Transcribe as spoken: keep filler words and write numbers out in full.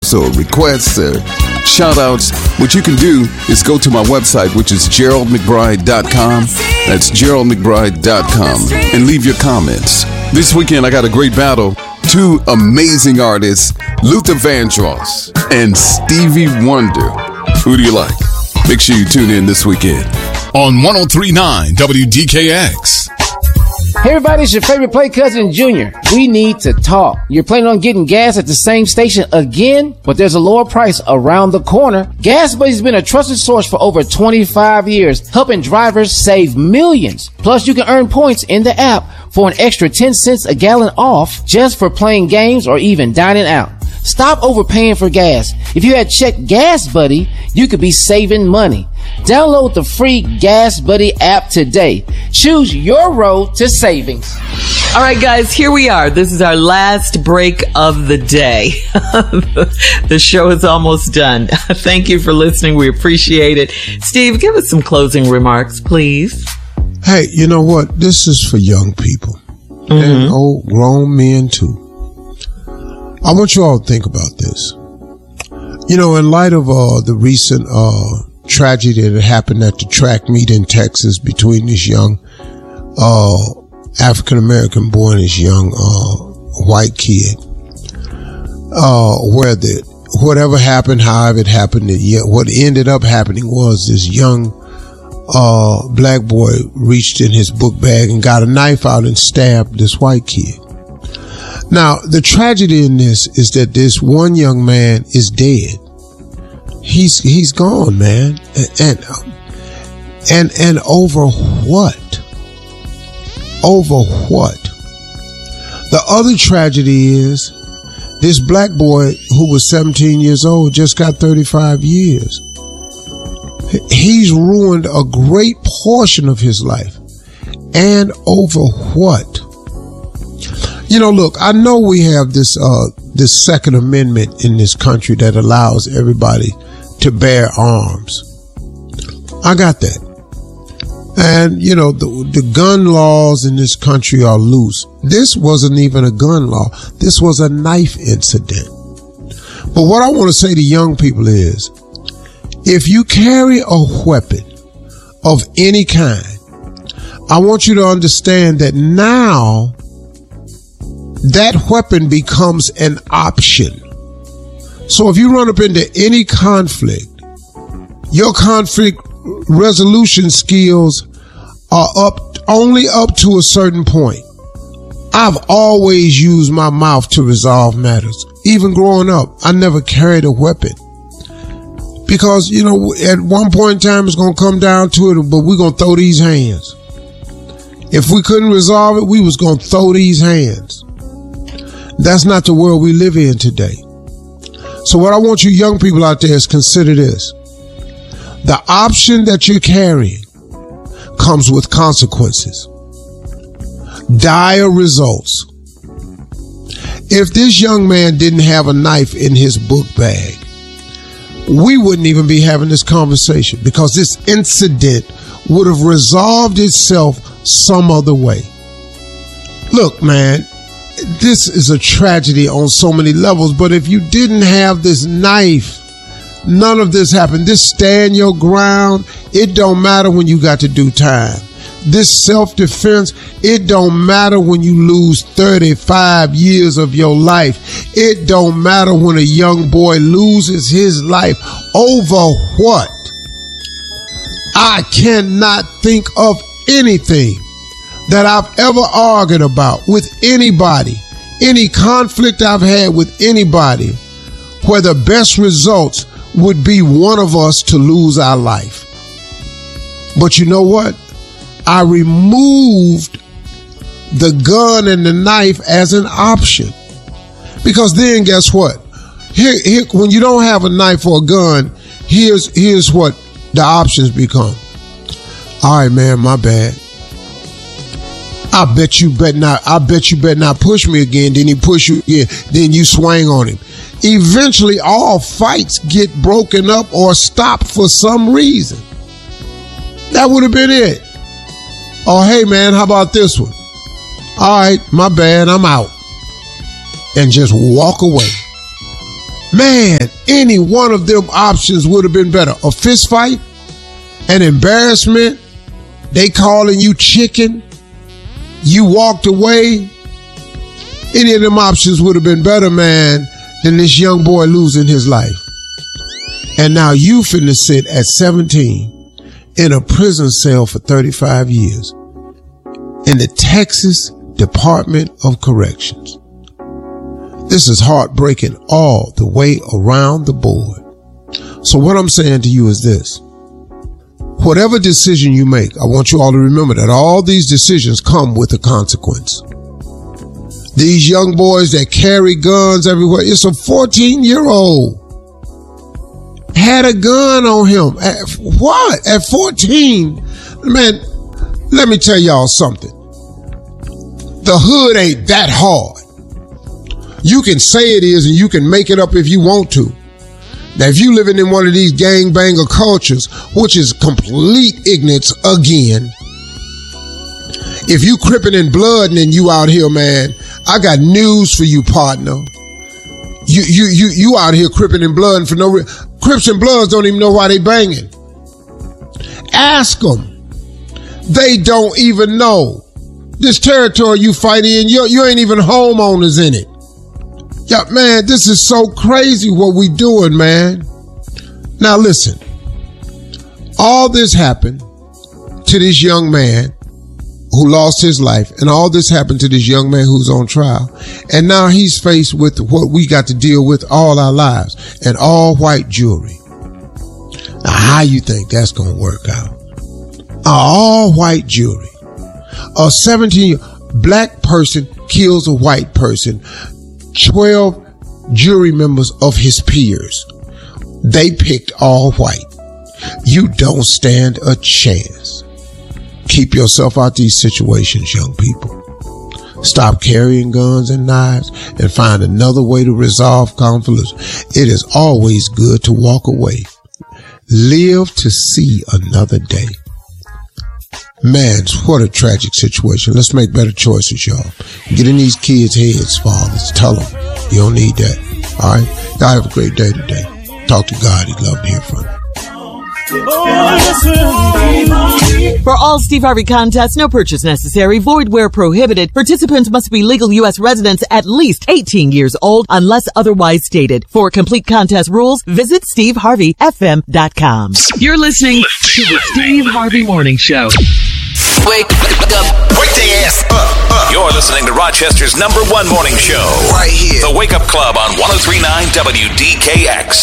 comments or requests or shout outs, what you can do is go to my website, which is gerald mcbride dot com. That's gerald mcbride dot com, and leave your comments. This weekend, I got a great battle. Two amazing artists, Luther Vandross and Stevie Wonder. Who do you like? Make sure you tune in this weekend on one oh three point nine W D K X. Hey everybody, it's your favorite play cousin Junior. We need to talk. You're planning on getting gas at the same station again, but there's a lower price around the corner. Gas Buddy's been a trusted source for over twenty-five years, helping drivers save millions. Plus, you can earn points in the app for an extra ten cents a gallon off just for playing games or even dining out. Stop overpaying for gas. If you had checked Gas Buddy, you could be saving money. Download the free Gas Buddy app today. Choose your road to savings. All right, guys, here we are. This is our last break of the day. The show is almost done. Thank you for listening. We appreciate it. Steve, give us some closing remarks, please. Hey, you know what? This is for young people mm-hmm. and old grown men, too. I want you all to think about this. You know, in light of uh, the recent uh, tragedy that happened at the track meet in Texas between this young uh, African-American boy and this young uh, white kid, uh, where the whatever happened, however it happened, the, what ended up happening was this young uh, black boy reached in his book bag and got a knife out and stabbed this white kid. Now, the tragedy in this is that this one young man is dead. He's, he's gone, man. And, and, and over what? Over what? The other tragedy is this black boy who was seventeen years old just got thirty-five years. He's ruined a great portion of his life. And over what? You know, look, I know we have this, uh, this Second Amendment in this country that allows everybody to bear arms. I got that. And, you know, the, the gun laws in this country are loose. This wasn't even a gun law. This was a knife incident. But what I want to say to young people is, if you carry a weapon of any kind, I want you to understand that now that weapon becomes an option. So if you run up into any conflict, your conflict resolution skills are up only up to a certain point. I've always used my mouth to resolve matters. Even growing up, I never carried a weapon. Because, you know, at one point in time, it's going to come down to it, but we're going to throw these hands. If we couldn't resolve it, we was going to throw these hands. That's not the world we live in today. So what I want you young people out there is consider this. The option that you're carrying comes with consequences. Dire results. If this young man didn't have a knife in his book bag, we wouldn't even be having this conversation because this incident would have resolved itself some other way. Look, man, this is a tragedy on so many levels, but if you didn't have this knife, none of this happened. This stand your ground, it don't matter when you got to do time. This self-defense, it don't matter when you lose thirty-five years of your life. It don't matter when a young boy loses his life. Over what? I cannot think of anything that I've ever argued about with anybody, any conflict I've had with anybody, where the best results would be one of us to lose our life. But you know what? I removed the gun and the knife as an option. Because then guess what? Here, here, when you don't have a knife or a gun, here's, here's what the options become. All right, man, my bad. I bet you better not, I bet you better not push me again. Then he push you again. Then you swing on him. Eventually all fights get broken up or stopped for some reason. That would have been it. Oh, hey man, how about this one? All right, my bad, I'm out. And just walk away. Man, any one of them options would have been better. A fist fight, an embarrassment, they calling you chicken, you walked away. Any of them options would have been better, man, than this young boy losing his life. And now you finna sit at seventeen in a prison cell for thirty-five years in the Texas Department of Corrections. This is heartbreaking all the way around the board. So what I'm saying to you is this. Whatever decision you make, I want you all to remember that all these decisions come with a consequence. These young boys that carry guns everywhere, it's a fourteen-year-old had a gun on him. At what? At fourteen? Man, let me tell y'all something. The hood ain't that hard. You can say it is and you can make it up if you want to. Now, if you living in one of these gangbanger cultures, which is complete ignorance again, if you crippin' in blood and then you out here, man, I got news for you, partner. You you you you out here crippin' in blood and for no reason. Crips and Bloods don't even know why they banging. Ask them. They don't even know. This territory you fight in, you, you ain't even homeowners in it. Yeah, man, this is so crazy what we doing, man. Now listen, all this happened to this young man who lost his life, and all this happened to this young man who's on trial. And now he's faced with what we got to deal with all our lives, an all white jury. Now, how you think that's going to work out? An all white jury. A seventeen black person kills a white person. twelve jury members of his peers. They picked all white. You don't stand a chance. Keep yourself out these situations, young people. Stop carrying guns and knives and find another way to resolve conflicts. It is always good to walk away. Live to see another day. Man, what a tragic situation. Let's make better choices, y'all. Get in these kids' heads, fathers. Tell them you don't need that. All right? Y'all have a great day today. Talk to God. He'd love to hear from you. For all Steve Harvey contests, no purchase necessary, void where prohibited. Participants must be legal U S residents at least eighteen years old unless otherwise stated. For complete contest rules, visit steve harvey f m dot com. You're listening to the Steve Harvey Morning Show. Wake up. Wake their ass up, up. You're listening to Rochester's number one morning show. Right here. The Wake Up Club on one oh three point nine W D K X.